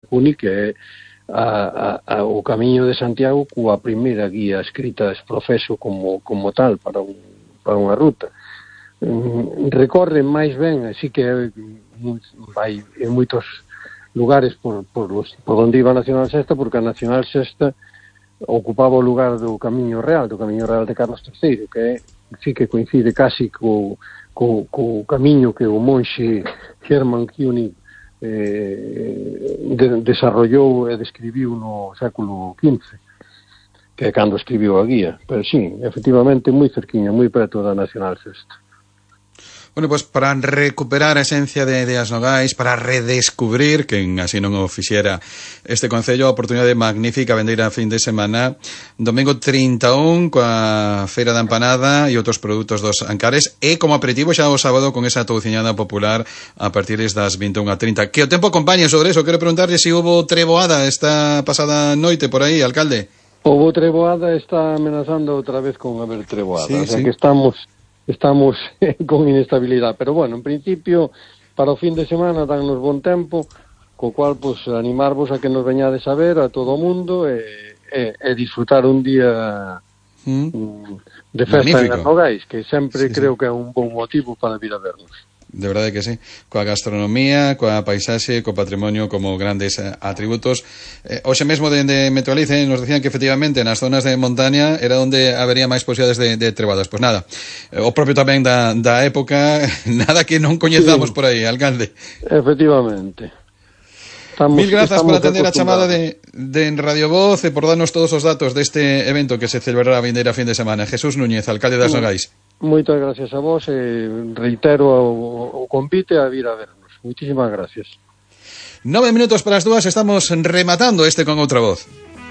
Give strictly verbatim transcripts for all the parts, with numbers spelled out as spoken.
Cuni, que é a, a, a, o Camiño de Santiago coa primeira guía escrita ex profeso como, como tal para, un, para unha ruta. Um, recorre máis ben, así que vai en moitos lugares por, por, los, por onde iba a Nacional Sexta, porque a Nacional Sexta ocupaba o lugar do Camiño Real, do Camiño Real de Carlos terceiro, que é, sí que coincide casi co, co, co camiño que o monxe Hermann König eh, de, desarrollou e describiu no século quince, que é cando escribiu a guía. Pero sí, efectivamente, moi cerquiña, moi preto da Nacional Sexta. Bueno, pois pues para recuperar a esencia de, de As Nogais, para redescubrir, que así non o fixera este concello, a oportunidade magnífica vendeira a fin de semana, domingo trinta e un, coa Feira da Empanada e outros produtos dos Ancares, e como aperitivo xa o sábado con esa touciñada popular a partir das vinte e unha trinta. Que o tempo acompañe sobre eso. Quero preguntarle se si hubo treboada esta pasada noite por aí, alcalde. Houve treboada, está amenazando outra vez con haber treboada, sí, o sea sí. que estamos... estamos con inestabilidade, pero bueno, en principio para o fin de semana dannos bon tempo, co cual pues, animarvos a que nos veñades a ver a todo o mundo e, e, e disfrutar un día mm. de festa Magnífico. En As Nogais, que sempre sí, creo sí. que é un bon motivo para vir a vernos. De verdade que sí, coa gastronomía, coa paisaxe, co patrimonio como grandes eh, atributos. Eh, hoxe mesmo de, de Metroalice nos decían que efectivamente nas zonas de montaña era onde habería máis posibilidades de, de trebadas. Pois nada, eh, o propio tamén da, da época, nada que non coñezamos sí. por aí, alcalde. Efectivamente. Estamos, Mil grazas por atender a chamada de, de Radio Voz e por darnos todos os datos deste evento que se celebrará a vindeira fin de semana. Jesús Núñez, alcalde das Nogais. Moitas gracias a vos e reitero o, o convite a vir a vernos. Muchísimas gracias. Nove minutos para as dúas, estamos rematando este con outra voz.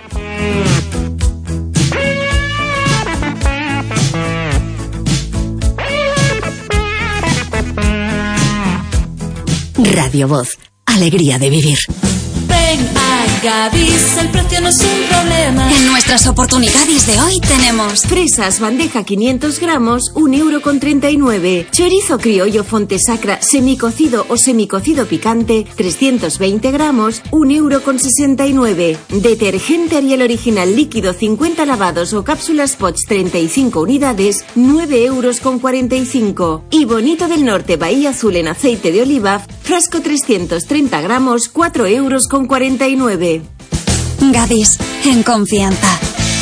Radio Voz, alegría de vivir. Ven a Gadis, el precio no es un problema. En nuestras oportunidades de hoy tenemos fresas bandeja quinientos gramos, un euro con treinta y nueve. Chorizo criollo Fontesacra semicocido o semicocido picante, trescientos veinte gramos, un euro con sesenta y nueve. Detergente Ariel original líquido cincuenta lavados o cápsulas Pots treinta y cinco unidades, nueve euros con cuarenta y cinco. Y Bonito del Norte Bahía Azul en aceite de oliva, frasco trescientos treinta gramos, cuatro euros con cuarenta y nueve. Gadis, en confianza.